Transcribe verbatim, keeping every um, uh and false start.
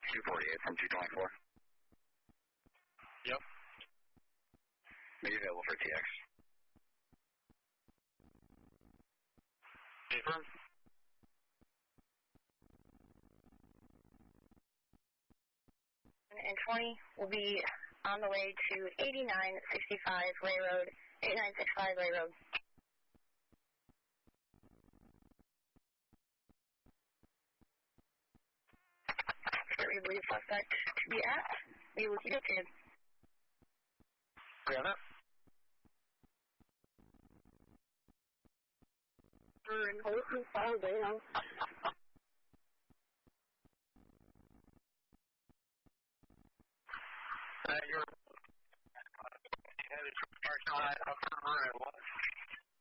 two forty-eight from two twenty-four. Yep. Are you available for T X? Confirm. And twenty will be on the way to eighty-nine sixty-five Ray Road, eighty-nine sixty-five Ray Road. Where we believe suspect to be at, we will keep it updated. Clear on that. And hopefully follow down. Uh, you're headed to parking lot up for Maroon.